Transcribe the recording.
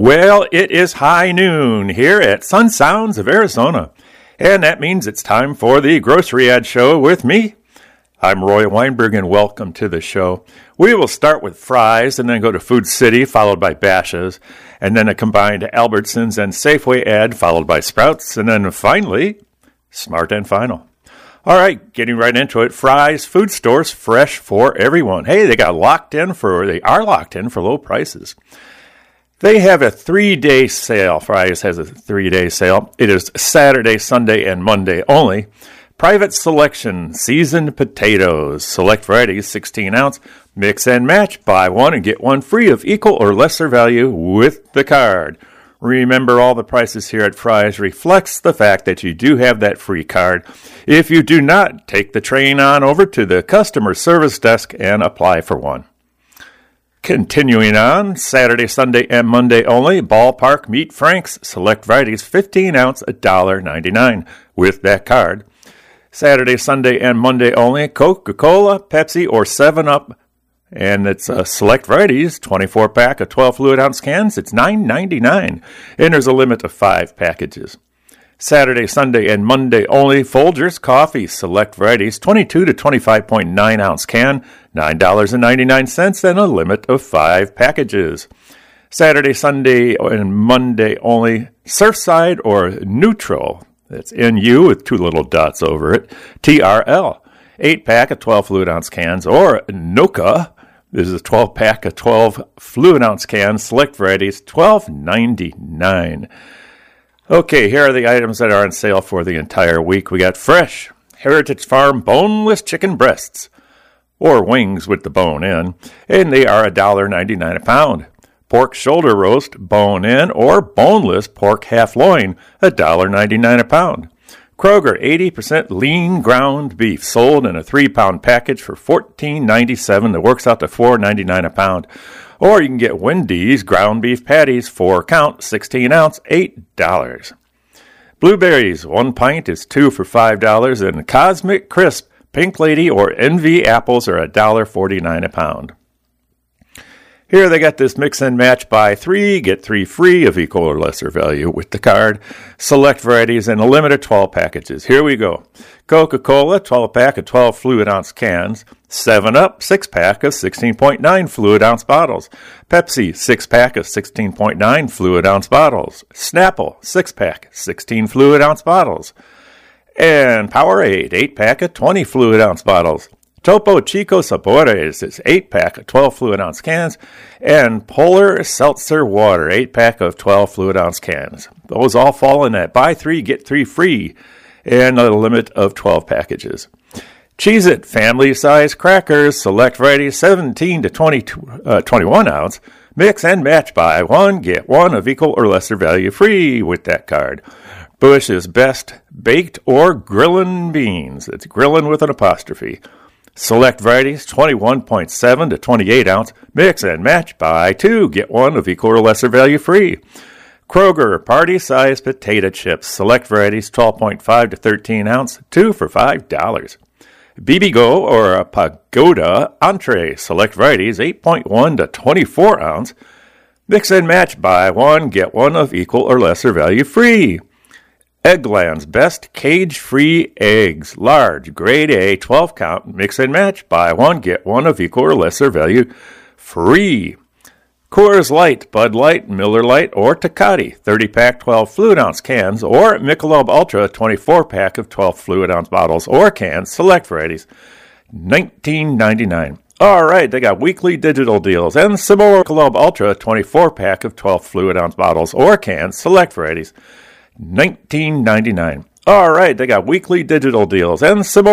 Well, it is high noon here at Sun Sounds of Arizona, and that means it's time for the Grocery Ad Show with me. I'm Roy Weinberg, and welcome to the show. We will start with Fry's and then go to Food City, followed by Bashas', and then a combined Albertsons and Safeway ad, followed by Sprouts, and then finally, Smart and Final. All right, getting right into it. Fry's Food Stores, fresh for everyone. Hey, they are locked in for low prices. They have a 3-day sale. Fry's has a 3-day sale. It is Saturday, Sunday, and Monday only. Private Selection seasoned potatoes. Select varieties, 16 ounce. Mix and match. Buy one and get one free of equal or lesser value with the card. Remember, all the prices here at Fry's reflects the fact that you do have that free card. If you do not, take the train on over to the customer service desk and apply for one. Continuing on, Saturday, Sunday, and Monday only, Ballpark Meat Franks, select varieties, 15 ounce, $1.99 with that card. Saturday, Sunday, and Monday only, Coca-Cola, Pepsi, or 7-Up, and it's select varieties, 24-pack of 12 fluid ounce cans, it's $9.99, and there's a limit of 5 packages. Saturday, Sunday, and Monday only, Folgers Coffee, select varieties, 22 to 25.9 ounce can, $9.99, and a limit of 5 packages. Saturday, Sunday, and Monday only, Surfside or Neutral, that's NU with 2 little dots over it, TRL, 8-pack of 12 fluid ounce cans, or Noka, this is a 12-pack of 12 fluid ounce cans, select varieties, $12.99. Okay, here are the items that are on sale for the entire week. We got fresh Heritage Farm boneless chicken breasts, or wings with the bone in, and they are $1.99 a pound. Pork shoulder roast, bone in, or boneless pork half loin, $1.99 a pound. Kroger 80% lean ground beef, sold in a 3-pound package for $14.97. That works out to $4.99 a pound. Or you can get Wendy's ground beef patties, 4 count, 16 ounce, $8. Blueberries, 1 pint is 2 for $5, and Cosmic Crisp, Pink Lady, or Envy apples are $1.49 a pound. Here they got this mix and match, buy 3, get 3 free of equal or lesser value with the card. Select varieties and a limit of 12 packages. Here we go. Coca-Cola, 12-pack of 12 fluid ounce cans. 7-Up, 6-pack of 16.9 fluid ounce bottles. Pepsi, 6-pack of 16.9 fluid ounce bottles. Snapple, 6-pack, 16 fluid ounce bottles. And Powerade, 8-pack of 20 fluid ounce bottles. Topo Chico Sabores is 8-pack of 12 fluid ounce cans, and Polar Seltzer Water, 8-pack of 12 fluid ounce cans. Those all fall in that buy 3, get 3 free, and a limit of 12 packages. Cheez-It family size crackers, select variety, 17 to 21 ounce, mix and match, buy 1, get 1 of equal or lesser value free with that card. Bush's Best Baked or Grillin' Beans, it's grillin' with an apostrophe. Select varieties, 21.7 to 28 ounce, mix and match, buy 2, get 1 of equal or lesser value free. Kroger party size potato chips, select varieties, 12.5 to 13 ounce, 2 for $5. BB-Go or a Pagoda entree, select varieties, 8.1 to 24 ounce, mix and match, buy 1, get 1 of equal or lesser value free. Eggland's Best Cage-Free Eggs, large, grade A, 12 count, mix and match, buy 1, get 1 of equal or lesser value free. Coors Light, Bud Light, Miller Light, or Tecate, 30-pack 12 fluid ounce cans, or Michelob Ultra, 24-pack of 12 fluid ounce bottles or cans, select varieties, $19.99. All right, they got weekly digital deals, and similar Michelob Ultra, 24-pack of 12 fluid ounce bottles or cans, select varieties, $19.99. All right, they got weekly digital deals and similar